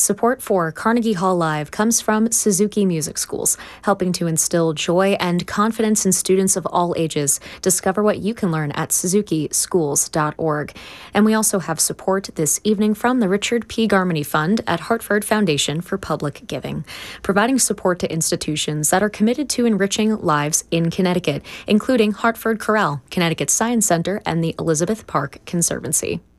Support for Carnegie Hall Live comes from Suzuki Music Schools, helping to instill joy and confidence in students of all ages. Discover what you can learn at suzukischools.org. And we also have support this evening from the Richard P. Garmany Fund at Hartford Foundation for Public Giving, providing support to institutions that are committed to enriching lives in Connecticut, including Hartford Corral, Connecticut Science Center, and the Elizabeth Park Conservancy.